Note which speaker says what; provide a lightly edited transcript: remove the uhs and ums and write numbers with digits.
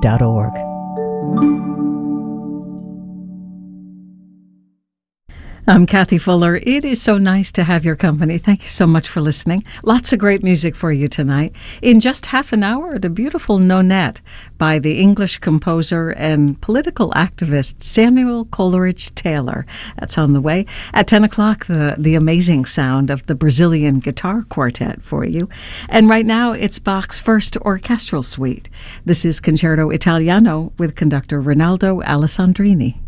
Speaker 1: www.ccc.org. I'm Kathy Fuller. It is so nice to have your company. Thank you so much for listening. Lots of great music for you tonight. In just half an hour, the beautiful Nonette by the English composer and political activist Samuel Coleridge Taylor. That's on the way. At 10 o'clock, the amazing sound of the Brazilian Guitar Quartet for you. And right now, it's Bach's first orchestral suite. This is Concerto Italiano with conductor Rinaldo Alessandrini.